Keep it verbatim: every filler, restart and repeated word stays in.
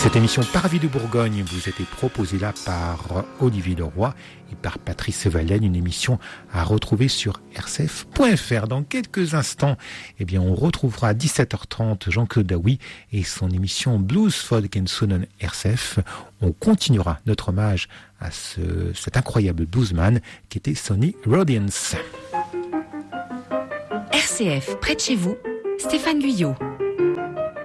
Cette émission Parvis de Bourgogne vous a été proposée là par Olivier Leroy et par Patrice Valène, une émission à retrouver sur r c f point f r. Dans quelques instants, eh bien, on retrouvera à dix-sept heures trente Jean-Claude Daoui et son émission Blues, Folk and Soul R C F. On continuera notre hommage à ce, cet incroyable bluesman qui était Sonny Rollins. R C F, près de chez vous, Stéphane Guyot.